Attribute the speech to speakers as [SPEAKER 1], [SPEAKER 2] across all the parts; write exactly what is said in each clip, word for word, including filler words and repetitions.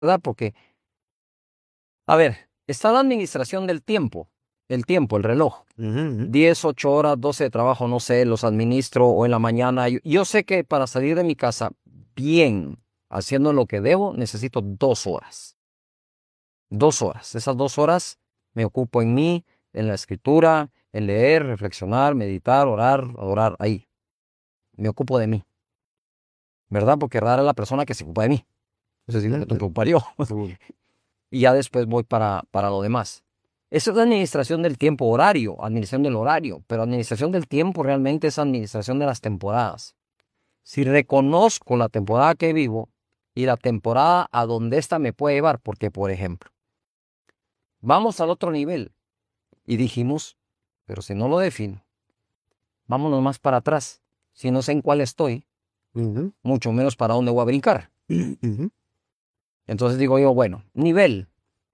[SPEAKER 1] ¿verdad? Porque, a ver, está la administración del tiempo, el tiempo, el reloj.
[SPEAKER 2] Ujú.
[SPEAKER 1] diez, ocho horas, doce de trabajo, no sé, los administro o en la mañana. Yo, yo sé que para salir de mi casa bien, haciendo lo que debo, necesito dos horas. Dos horas. Esas dos horas me ocupo en mí, en la escritura, en leer, reflexionar, meditar, orar, adorar, ahí. Me ocupo de mí, ¿verdad? Porque rara es la persona que se ocupa de mí. Eso sí, me tengo que ocupar yo.
[SPEAKER 2] Seguro.
[SPEAKER 1] Y ya después voy para, para lo demás. Eso es administración del tiempo, horario, administración del horario, pero administración del tiempo realmente es administración de las temporadas. Si reconozco la temporada que vivo y la temporada a donde ésta me puede llevar, porque por ejemplo, vamos al otro nivel y dijimos, pero si no lo defino, vámonos más para atrás. Si no sé en cuál estoy,
[SPEAKER 2] Ujú.
[SPEAKER 1] mucho menos para dónde voy a brincar.
[SPEAKER 2] Ujú.
[SPEAKER 1] Entonces digo yo, bueno, nivel.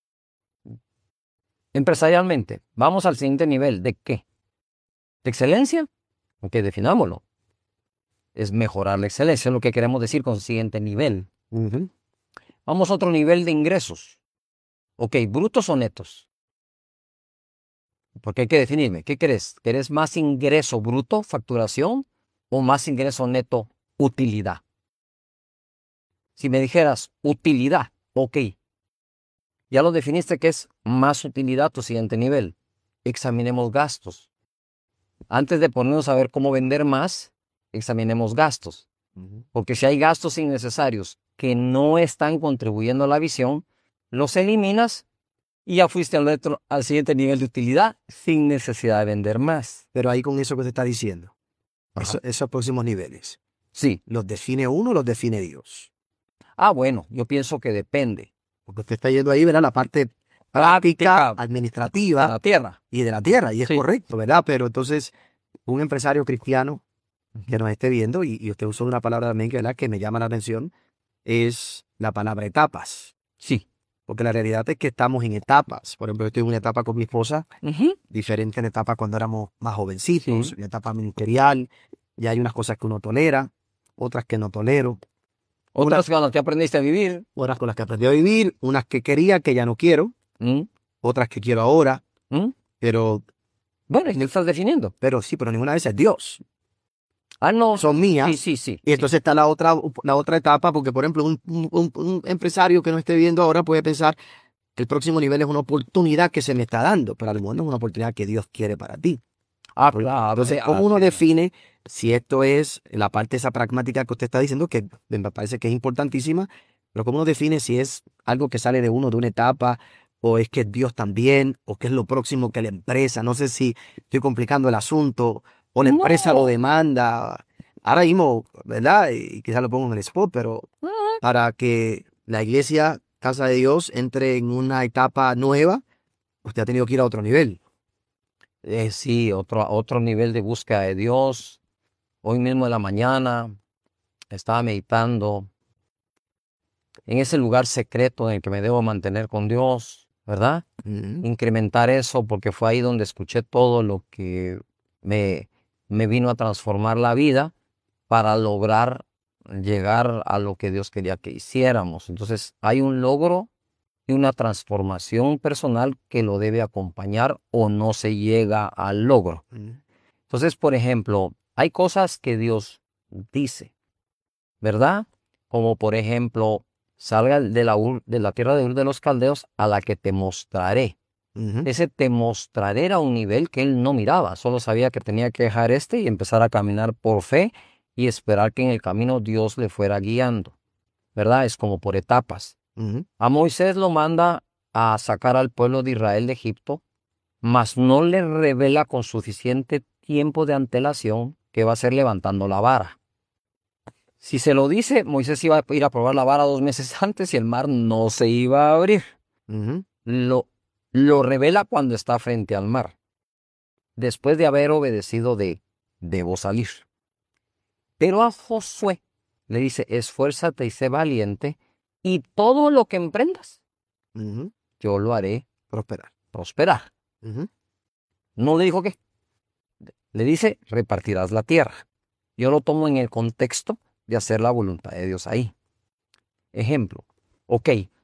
[SPEAKER 1] Empresarialmente, vamos al siguiente nivel. ¿De qué? ¿De excelencia? Ok, definámoslo. Es mejorar la excelencia, es lo que queremos decir con siguiente nivel.
[SPEAKER 2] Ujú.
[SPEAKER 1] Vamos a otro nivel de ingresos. Ok, brutos o netos. Porque hay que definirme. ¿Qué querés? ¿Querés más ingreso bruto, facturación, o más ingreso neto, utilidad? Si me dijeras utilidad, ok. Ya lo definiste que es más utilidad tu siguiente nivel. Examinemos gastos. Antes de ponernos a ver cómo vender más, examinemos gastos.
[SPEAKER 2] Ujú.
[SPEAKER 1] Porque si hay gastos innecesarios que no están contribuyendo a la visión, los eliminas y ya fuiste al, otro, al siguiente nivel de utilidad sin necesidad de vender más.
[SPEAKER 2] Pero ahí con eso que te está diciendo, eso-
[SPEAKER 1] Ajá.
[SPEAKER 2] esos próximos niveles,
[SPEAKER 1] Sí.
[SPEAKER 2] ¿los define uno o los define Dios?
[SPEAKER 1] Ah, bueno, yo pienso que depende.
[SPEAKER 2] Porque usted está yendo ahí, ¿verdad? La parte práctica,
[SPEAKER 1] Práctica de
[SPEAKER 2] administrativa
[SPEAKER 1] la tierra.
[SPEAKER 2] y de la tierra, y es
[SPEAKER 1] Sí.
[SPEAKER 2] correcto, ¿verdad? Pero entonces, un empresario cristiano que
[SPEAKER 1] Ujú.
[SPEAKER 2] nos esté viendo, y, y usted usó una palabra también que, ¿verdad? que me llama la atención, es la palabra etapas.
[SPEAKER 1] Sí.
[SPEAKER 2] Porque la realidad es que estamos en etapas. Por ejemplo, yo estoy en una etapa con mi esposa,
[SPEAKER 1] Ujú.
[SPEAKER 2] diferente en la etapa cuando éramos más jovencitos,
[SPEAKER 1] Sí.
[SPEAKER 2] en la etapa ministerial, ya hay unas cosas que uno tolera, otras que no tolero, unas,
[SPEAKER 1] Otras con las que aprendiste a vivir.
[SPEAKER 2] otras con las que aprendí a vivir, unas que quería que ya no quiero,
[SPEAKER 1] ¿Mm?
[SPEAKER 2] otras que quiero ahora,
[SPEAKER 1] ¿Mm?
[SPEAKER 2] pero,
[SPEAKER 1] Bueno, y lo estás definiendo.
[SPEAKER 2] pero sí, pero ninguna de esas es Dios.
[SPEAKER 1] Ah, no.
[SPEAKER 2] Son
[SPEAKER 1] Sí,
[SPEAKER 2] mías.
[SPEAKER 1] sí, sí.
[SPEAKER 2] Y
[SPEAKER 1] Sí.
[SPEAKER 2] entonces está la otra, la otra etapa, porque por ejemplo, un, un- un- un empresario que no esté viendo ahora puede pensar que el próximo nivel es una oportunidad que se me está dando, pero a lo mejor no es una oportunidad que Dios quiere para ti.
[SPEAKER 1] Ah, claro.
[SPEAKER 2] Entonces,
[SPEAKER 1] eh,
[SPEAKER 2] ¿cómo
[SPEAKER 1] ah,
[SPEAKER 2] uno
[SPEAKER 1] sí.
[SPEAKER 2] define si esto es la parte esa pragmática que usted está diciendo, que me parece que es importantísima, pero cómo uno define si es algo que sale de uno, de una etapa, o es que es Dios también, o que es lo próximo que la empresa? No sé si estoy complicando el asunto, o la empresa lo
[SPEAKER 1] No.
[SPEAKER 2] demanda. Ahora mismo, ¿verdad? Y quizás lo pongo en el spot, pero
[SPEAKER 1] Ah,
[SPEAKER 2] para que la iglesia, Casa de Dios, entre en una etapa nueva, usted ha tenido que ir a otro nivel.
[SPEAKER 1] eh, sí, otro, otro nivel de búsqueda de Dios. Hoy mismo en la mañana estaba meditando en ese lugar secreto en el que me debo mantener con Dios, ¿verdad?
[SPEAKER 2] Ujú.
[SPEAKER 1] Incrementar eso porque fue ahí donde escuché todo lo que me, me vino a transformar la vida para lograr llegar a lo que Dios quería que hiciéramos. Entonces hay un logro y una transformación personal que lo debe acompañar o no se llega al logro.
[SPEAKER 2] Ujú.
[SPEAKER 1] Entonces, por ejemplo, hay cosas que Dios dice, ¿verdad? Como por ejemplo, salga de la, Ur- de la tierra de Ur de los Caldeos a la que te mostraré.
[SPEAKER 2] Ujú.
[SPEAKER 1] Ese te mostraré era un nivel que él no miraba, solo sabía que tenía que dejar este y empezar a caminar por fe y esperar que en el camino Dios le fuera guiando, ¿verdad? Es como por etapas.
[SPEAKER 2] Ujú.
[SPEAKER 1] A Moisés lo manda a sacar al pueblo de Israel de Egipto, mas no le revela con suficiente tiempo de antelación que va a ser levantando la vara. Si se lo dice, Moisés iba a ir a probar la vara dos meses antes y el mar no se iba a abrir.
[SPEAKER 2] Ujú.
[SPEAKER 1] Lo, lo revela cuando está frente al mar, después de haber obedecido de debo salir. Pero a Josué le dice, esfuérzate y sé valiente, y todo lo que emprendas,
[SPEAKER 2] Ujú.
[SPEAKER 1] yo lo haré
[SPEAKER 2] Prosperar.
[SPEAKER 1] prosperar.
[SPEAKER 2] Ujú.
[SPEAKER 1] No le dijo qué, le dice, repartirás la tierra. Yo lo tomo en el contexto de hacer la voluntad de Dios ahí. Ejemplo, ok,